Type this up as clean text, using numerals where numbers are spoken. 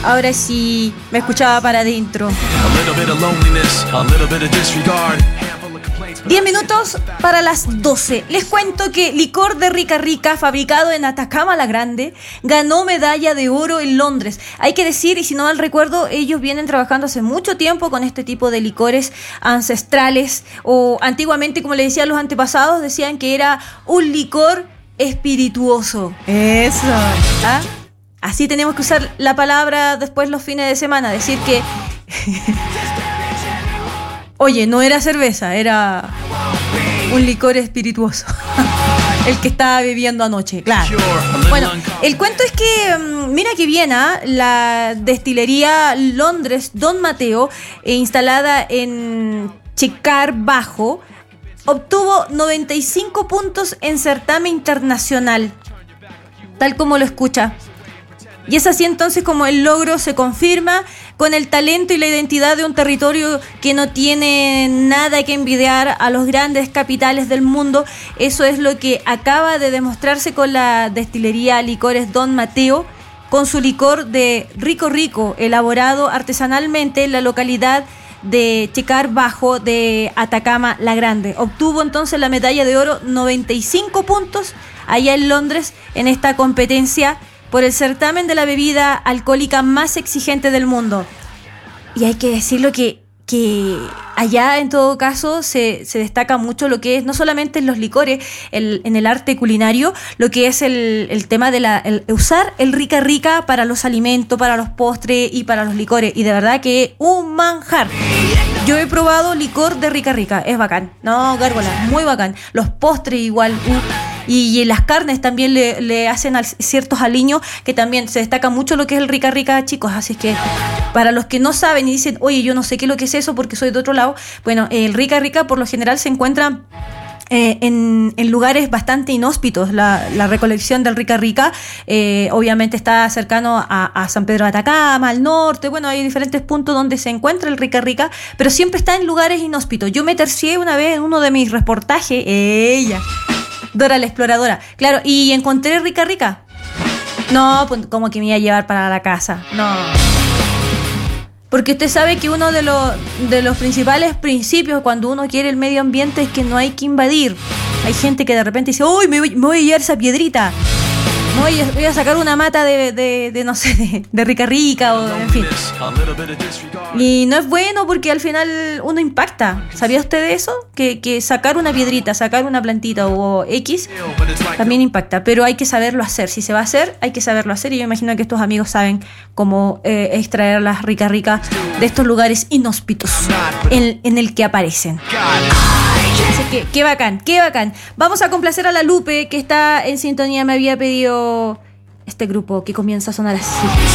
Ahora sí me escuchaba para adentro. 10 minutos para las 12. Les cuento que licor de Rica Rica, fabricado en Atacama la Grande, ganó medalla de oro en Londres. Hay que decir, y si no mal recuerdo, ellos vienen trabajando hace mucho tiempo con este tipo de licores ancestrales, o antiguamente, como le decían los antepasados, decían que era un licor espirituoso. Eso. ¿Ah? Así tenemos que usar la palabra después los fines de semana, decir que... Oye, no era cerveza, era un licor espirituoso. El que estaba bebiendo anoche, claro. Bueno, el cuento es que, mira que bien, la destilería Londres Don Mateo, instalada en Checar Bajo, obtuvo 95 puntos en certamen internacional, tal como lo escucha. Y es así entonces como el logro se confirma con el talento y la identidad de un territorio que no tiene nada que envidiar a los grandes capitales del mundo. Eso es lo que acaba de demostrarse con la destilería Licores Don Mateo, con su licor de Rico Rico, elaborado artesanalmente en la localidad de Checar Bajo de Atacama la Grande. Obtuvo entonces la medalla de oro, 95 puntos allá en Londres en esta competencia por el certamen de la bebida alcohólica más exigente del mundo. Y hay que decirlo que allá en todo caso se destaca mucho lo que es, no solamente en los licores, en el arte culinario, lo que es el tema de usar el Rica Rica para los alimentos, para los postres y para los licores. Y de verdad que un manjar. Yo he probado licor de Rica Rica, es bacán. No, gárgola, muy bacán. Los postres igual. Y las carnes también le hacen ciertos aliños, que también se destaca mucho lo que es el Rica Rica, chicos. Así que para los que no saben y dicen, oye, yo no sé qué es lo que es eso porque soy de otro lado, bueno, el Rica Rica por lo general se encuentra en lugares bastante inhóspitos. La recolección del Rica Rica obviamente está cercano a San Pedro de Atacama, al norte. Bueno, hay diferentes puntos donde se encuentra el Rica Rica, pero siempre está en lugares inhóspitos. Yo me tercié una vez en uno de mis reportajes, Dora la Exploradora, claro, y encontré Rica Rica. No, pues como que me iba a llevar para la casa, no. Porque usted sabe que uno de los principales principios cuando uno quiere el medio ambiente es que no hay que invadir. Hay gente que de repente dice, uy, me voy a llevar esa piedrita. Voy a sacar una mata de no sé, de Rica Rica, o en fin. Y no es bueno porque al final uno impacta. ¿Sabía usted de eso? Que sacar una piedrita, sacar una plantita o X también impacta. Pero hay que saberlo hacer. Si se va a hacer, hay que saberlo hacer. Y yo imagino que estos amigos saben cómo extraer las Rica Rica de estos lugares inhóspitos en el que aparecen. Así que qué bacán, qué bacán. Vamos a complacer a la Lupe, que está en sintonía. Me había pedido este grupo que comienza a sonar así.